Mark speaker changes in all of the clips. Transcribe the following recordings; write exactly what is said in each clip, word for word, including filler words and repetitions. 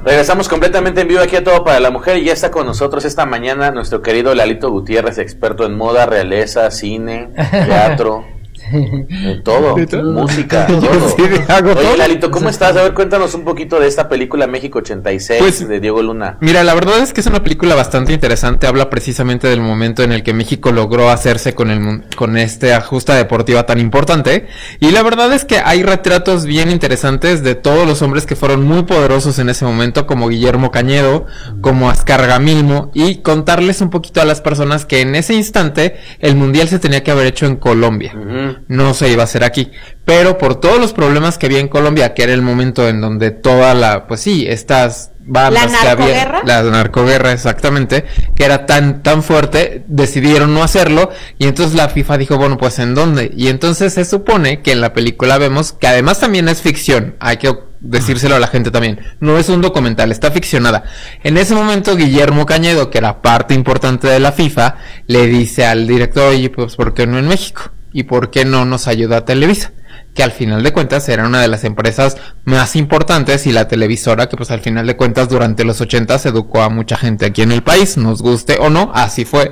Speaker 1: Regresamos completamente en vivo aquí a Todo para la Mujer y ya está con nosotros esta mañana nuestro querido Lalito Gutiérrez, experto en moda, realeza, cine, teatro, de todo, de todo. música, de todo. Sí, Oye, todo. Lalito, ¿cómo estás? A ver, cuéntanos un poquito de esta película México ochenta y seis, pues, de Diego Luna.
Speaker 2: Mira, la verdad es que es una película bastante interesante, habla precisamente del momento en el que México logró hacerse con el con esta justa deportiva tan importante, y la verdad es que hay retratos bien interesantes de todos los hombres que fueron muy poderosos en ese momento, como Guillermo Cañedo, como Ascar Gamilmo, y contarles un poquito a las personas que en ese instante el mundial se tenía que haber hecho en Colombia. Uh-huh. No se iba a hacer aquí, pero por todos los problemas que había en Colombia, que era el momento en donde toda la, pues sí, estas bandas
Speaker 3: ¿La
Speaker 2: que había,
Speaker 3: narcoguerra?
Speaker 2: la narcoguerra exactamente, que era tan tan fuerte, decidieron no hacerlo, y entonces la FIFA dijo, bueno, pues ¿en dónde? Y entonces se supone que en la película vemos que además también es ficción, hay que decírselo a la gente también, no es un documental, está ficcionada. En ese momento Guillermo Cañedo, que era parte importante de la FIFA, le dice al director, oye, pues ¿por qué no en México? ¿Y por qué no nos ayuda Televisa? Que al final de cuentas era una de las empresas más importantes, y la televisora que pues al final de cuentas durante los ochentas educó a mucha gente aquí en el país, nos guste o no, así fue.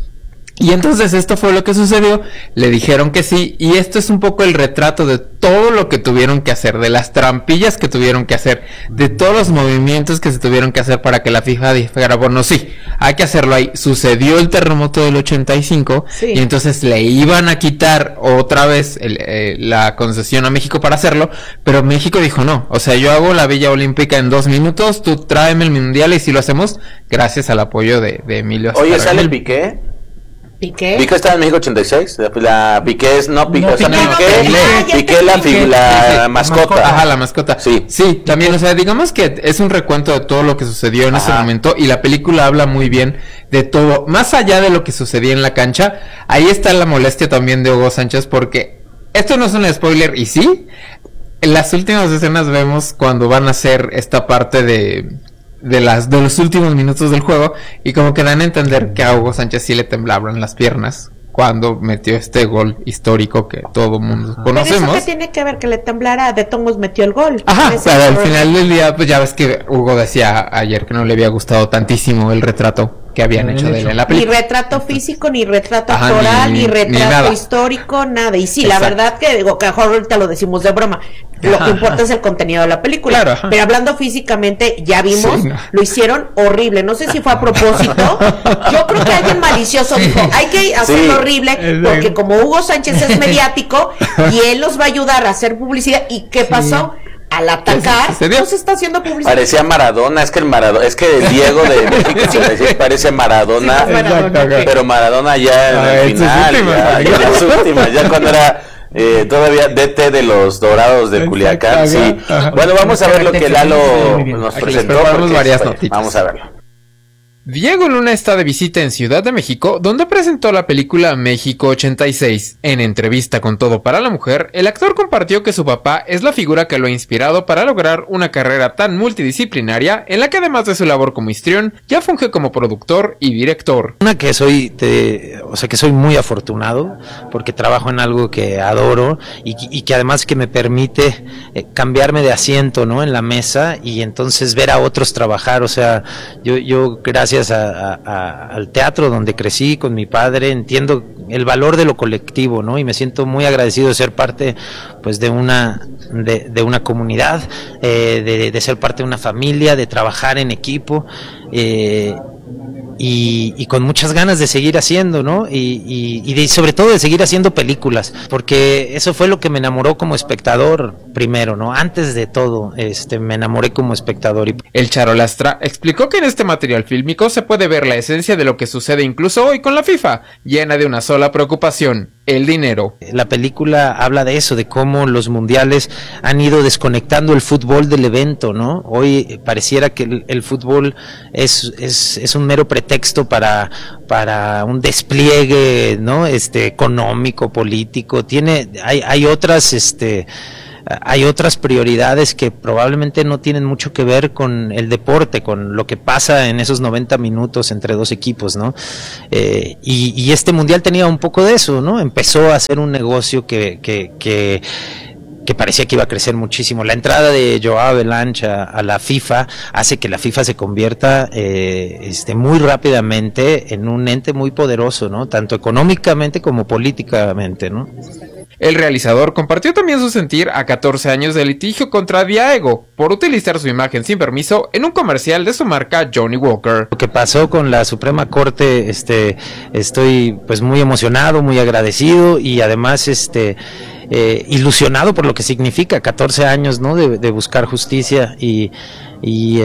Speaker 2: Y entonces esto fue lo que sucedió, le dijeron que sí, y esto es un poco el retrato de todo lo que tuvieron que hacer, de las trampillas que tuvieron que hacer, de todos los movimientos que se tuvieron que hacer para que la FIFA dijera, bueno, sí, hay que hacerlo ahí. Sucedió el terremoto del ochenta y cinco, sí. Y entonces le iban a quitar otra vez el, eh, la concesión a México para hacerlo, pero México dijo no, o sea, yo hago la Villa Olímpica en dos minutos, tú tráeme el mundial, y si lo hacemos, gracias al apoyo de, de Emilio Azcárraga.
Speaker 1: Oye, ¿sale el Piqué?
Speaker 3: ¿Piqué?
Speaker 1: ¿Piqué está en México ochenta y seis? La, la Piqué es, no, Piqué,
Speaker 2: no,
Speaker 1: o sea,
Speaker 2: no,
Speaker 1: Piqué,
Speaker 3: ah,
Speaker 1: Piqué la, Piqué, la, la mascota.
Speaker 2: Ajá, la mascota.
Speaker 1: Sí.
Speaker 2: Sí, también, o sea, digamos que es un recuento de todo lo que sucedió en Ajá. ese momento, y la película habla muy bien de todo, más allá de lo que sucedía en la cancha. Ahí está la molestia también de Hugo Sánchez, porque esto no es un spoiler, y sí, en las últimas escenas vemos cuando van a hacer esta parte de... de las de los últimos minutos del juego, y como que dan a entender que a Hugo Sánchez sí le temblaban las piernas cuando metió este gol histórico que todo mundo conocemos.
Speaker 3: ¿Pero eso qué tiene que ver que le temblara? De Tomos metió el gol.
Speaker 2: Ajá, pero al final del día, pues ya ves que Hugo decía ayer que no le había gustado tantísimo el retrato que habían hecho de él en la película.
Speaker 3: Ni retrato físico, ni retrato
Speaker 2: Ajá,
Speaker 3: actoral, ni,
Speaker 2: ni,
Speaker 3: ni retrato ni histórico, nada. Y sí, Exacto. la verdad que digo, que ahorita lo decimos de broma, lo
Speaker 2: Ajá.
Speaker 3: que importa es el contenido de la película.
Speaker 2: Claro,
Speaker 3: pero hablando físicamente, ya vimos, sí, no. lo hicieron horrible. No sé si fue a propósito. Yo creo que alguien malicioso dijo, hay que hacerlo sí. horrible, porque como Hugo Sánchez es mediático, y él los va a ayudar a hacer publicidad. ¿Y qué pasó? Sí. Al atacar, no se está haciendo publicidad.
Speaker 1: Parecía Maradona, es que el Maradona, es que el Diego de México sí. parece Maradona, sí, Maradona, pero Maradona ya en ah, el final, ya, ya en las últimas, ya cuando era eh, todavía D T de los Dorados de Culiacán, sí. Ajá. Bueno, vamos a ver lo que Lalo nos presentó,
Speaker 2: varias noticias.
Speaker 1: Vamos a verlo.
Speaker 2: Diego Luna está de visita en Ciudad de México, donde presentó la película México ochenta y seis. En entrevista con Todo para la Mujer, el actor compartió que su papá es la figura que lo ha inspirado para lograr una carrera tan multidisciplinaria, en la que además de su labor como histrión, ya funge como productor y director.
Speaker 4: Una que soy, te, o sea que soy muy afortunado, porque trabajo en algo que adoro, y, y que además que me permite eh, cambiarme de asiento, ¿no? En la mesa, y entonces ver a otros trabajar. O sea, yo, yo gracias A, a, al teatro donde crecí con mi padre, entiendo el valor de lo colectivo, ¿no? Y me siento muy agradecido de ser parte, pues, de una de, de una comunidad, eh, de, de ser parte de una familia, de trabajar en equipo, eh, y, y con muchas ganas de seguir haciendo, ¿no? Y, y, y de, sobre todo de seguir haciendo películas, porque eso fue lo que me enamoró como espectador primero, ¿no? Antes de todo, este, me enamoré como espectador.
Speaker 2: El Charolastra explicó que en este material fílmico se puede ver la esencia de lo que sucede incluso hoy con la FIFA, llena de una sola preocupación: el dinero.
Speaker 4: La película habla de eso, de cómo los mundiales han ido desconectando el fútbol del evento, ¿no? Hoy pareciera que el, el fútbol es, es, es un mero pretexto para, para un despliegue, ¿no? Este, económico, político. Tiene, hay, hay otras, este, hay otras prioridades que probablemente no tienen mucho que ver con el deporte, con lo que pasa en esos noventa minutos entre dos equipos, ¿no? Eh, y, y este mundial tenía un poco de eso, ¿no? Empezó a ser un negocio que, que, que que parecía que iba a crecer muchísimo. La entrada de Joao Belange a, a la FIFA hace que la FIFA se convierta eh, este, muy rápidamente en un ente muy poderoso, ¿no? Tanto económicamente como políticamente, ¿no?
Speaker 2: El realizador compartió también su sentir a catorce años de litigio contra Diageo por utilizar su imagen sin permiso en un comercial de su marca Johnnie Walker.
Speaker 4: Lo que pasó con la Suprema Corte, este, estoy pues muy emocionado, muy agradecido y además este eh, ilusionado por lo que significa catorce años, ¿no? De, de buscar justicia y y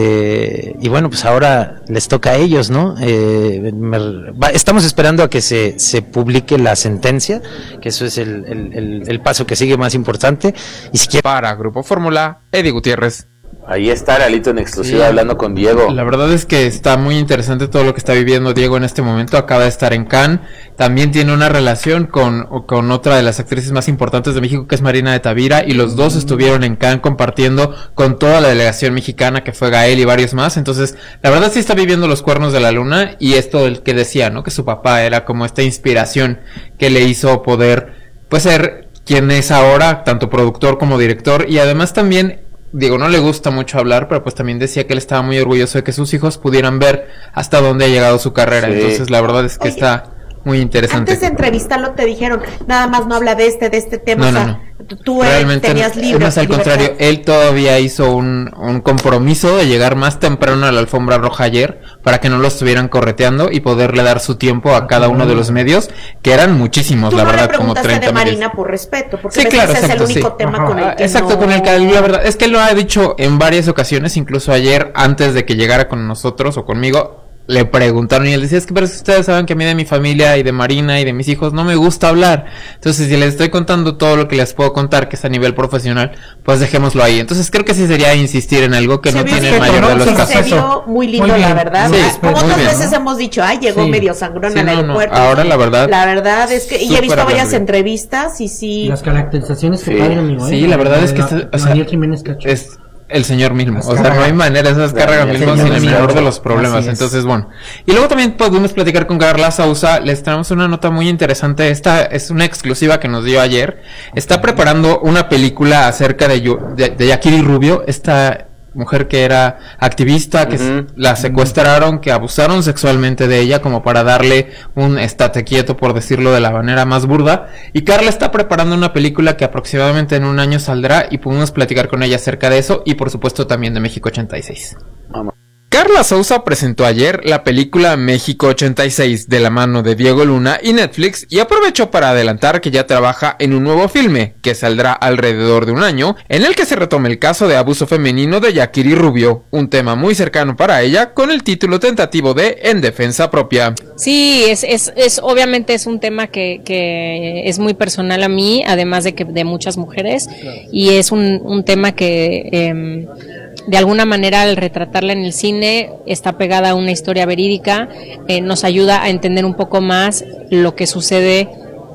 Speaker 4: este y bueno, pues ahora les toca a ellos, ¿no? Eh, me, va, estamos esperando a que se, se publique la sentencia, que eso es el, el, el, el paso que sigue más importante. Y si quiere...
Speaker 2: Para Grupo Fórmula, Eddie Gutiérrez.
Speaker 1: Ahí está Lalito en exclusiva, sí, hablando con Diego.
Speaker 2: La verdad es que está muy interesante todo lo que está viviendo Diego en este momento. Acaba de estar en Cannes. También tiene una relación con, con otra de las actrices más importantes de México, que es Marina de Tavira, y los dos estuvieron en Cannes compartiendo con toda la delegación mexicana, que fue Gael y varios más. Entonces, la verdad sí está viviendo los cuernos de la luna, y esto el que decía, ¿no? Que su papá era como esta inspiración que le hizo poder, pues, ser quien es ahora, tanto productor como director, y además también... Diego no le gusta mucho hablar, pero pues también decía que él estaba muy orgulloso de que sus hijos pudieran ver hasta dónde ha llegado su carrera. Sí. Entonces la verdad es que Oye, está muy interesante.
Speaker 3: Antes de entrevistarlo te dijeron, nada más no habla de este, de este tema.
Speaker 2: No,
Speaker 3: o sea,
Speaker 2: no, no.
Speaker 3: Tú Realmente tenías libre.
Speaker 2: Es más al contrario, él todavía hizo un, un compromiso de llegar más temprano a la alfombra roja ayer para que no lo estuvieran correteando y poderle dar su tiempo a cada uno de los medios, que eran muchísimos,
Speaker 3: Tú
Speaker 2: la
Speaker 3: no
Speaker 2: verdad, como treinta
Speaker 3: de Marina
Speaker 2: medios.
Speaker 3: por respeto, porque
Speaker 2: sí, claro,
Speaker 3: ese
Speaker 2: exacto,
Speaker 3: es el único
Speaker 2: sí.
Speaker 3: tema
Speaker 2: Ajá.
Speaker 3: con el que
Speaker 2: Exacto,
Speaker 3: no...
Speaker 2: con el que la verdad es que él lo ha dicho en varias ocasiones, incluso ayer antes de que llegara con nosotros o conmigo. Le preguntaron y él decía, es que pero si ustedes saben que a mí de mi familia y de Marina y de mis hijos no me gusta hablar. Entonces, si les estoy contando todo lo que les puedo contar, que es a nivel profesional, pues dejémoslo ahí. Entonces, creo que sí sería insistir en algo que se no tiene el mayor de los
Speaker 3: se
Speaker 2: casos.
Speaker 3: Se vio muy lindo, muy la verdad.
Speaker 2: Sí,
Speaker 3: como otras
Speaker 2: bien,
Speaker 3: veces
Speaker 2: ¿no?
Speaker 3: hemos dicho, ay, llegó sí. medio sangrón
Speaker 2: sí,
Speaker 3: al
Speaker 2: no,
Speaker 3: aeropuerto.
Speaker 2: No. Ahora, la verdad.
Speaker 3: La verdad es que, y he visto varias bien. entrevistas y sí.
Speaker 5: Las caracterizaciones que
Speaker 2: sí.
Speaker 5: padre, amigo.
Speaker 2: Sí,
Speaker 5: ¿eh?
Speaker 2: la verdad
Speaker 5: la,
Speaker 2: es que...
Speaker 5: La,
Speaker 2: o sea,
Speaker 5: Jiménez Cacho.
Speaker 2: Es el señor mismo, o sea, no hay manera, esas cargas mismo sin el menor de los problemas. Entonces, bueno, y luego también pudimos platicar con Carla Sousa. Les traemos una nota muy interesante. Esta es una exclusiva que nos dio ayer. Está preparando una película acerca de, de, de Yakiri Rubio, esta mujer que era activista, que uh-huh. la secuestraron, que abusaron sexualmente de ella como para darle un estate quieto, por decirlo de la manera más burda. Y Carla está preparando una película que aproximadamente en un año saldrá, y pudimos platicar con ella acerca de eso y por supuesto también de México ochenta y seis. Vamos. Carla Sousa presentó ayer la película México ochenta y seis de la mano de Diego Luna y Netflix, y aprovechó para adelantar que ya trabaja en un nuevo filme que saldrá alrededor de un año, en el que se retome el caso de abuso femenino de Yakiri Rubio, un tema muy cercano para ella, con el título tentativo de En Defensa Propia.
Speaker 6: Sí, es, es, es obviamente es un tema que, que es muy personal a mí, además de que de muchas mujeres, y es un, un tema que eh, de alguna manera al retratarla en el cine está pegada a una historia verídica, eh, nos ayuda a entender un poco más lo que sucede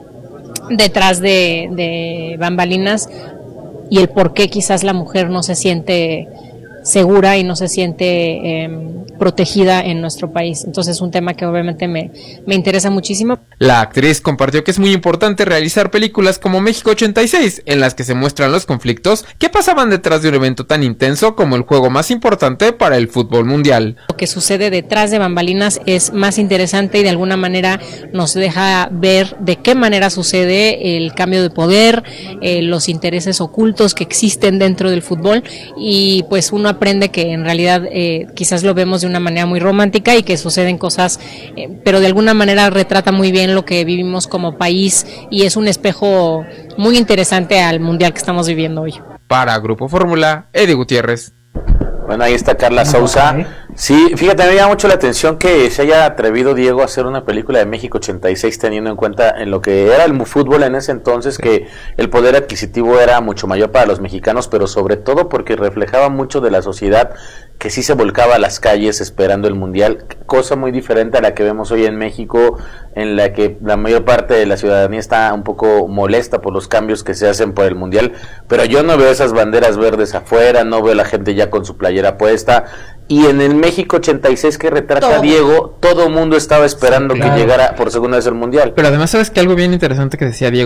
Speaker 6: detrás de, de bambalinas y el por qué quizás la mujer no se siente segura y no se siente eh, protegida en nuestro país. Entonces es un tema que obviamente me, me interesa muchísimo.
Speaker 2: La actriz compartió que es muy importante realizar películas como México ochenta y seis, en las que se muestran los conflictos que pasaban detrás de un evento tan intenso como el juego más importante para el fútbol mundial.
Speaker 6: Lo que sucede detrás de bambalinas es más interesante y de alguna manera nos deja ver de qué manera sucede el cambio de poder, eh, los intereses ocultos que existen dentro del fútbol, y pues uno aprende que en realidad eh, quizás lo vemos de una manera muy romántica y que suceden cosas, eh, pero de alguna manera retrata muy bien lo que vivimos como país y es un espejo muy interesante al mundial que estamos viviendo hoy.
Speaker 2: Para Grupo Fórmula, Eddie Gutiérrez.
Speaker 1: Bueno, ahí está Carla Sousa. Sí, fíjate, me llama mucho la atención que se haya atrevido Diego a hacer una película de México ochenta y seis, teniendo en cuenta en lo que era el fútbol en ese entonces, que el poder adquisitivo era mucho mayor para los mexicanos, pero sobre todo porque reflejaba mucho de la sociedad que sí se volcaba a las calles esperando el mundial, cosa muy diferente a la que vemos hoy en México, en la que la mayor parte de la ciudadanía está un poco molesta por los cambios que se hacen por el mundial, pero yo no veo esas banderas verdes afuera, no veo a la gente ya con su playera puesta. Y en el México ochenta y seis que retrata todo. Diego, todo el mundo estaba esperando sí, claro. que llegara por segunda vez el mundial.
Speaker 2: Pero además, ¿sabes que algo bien interesante que decía Diego?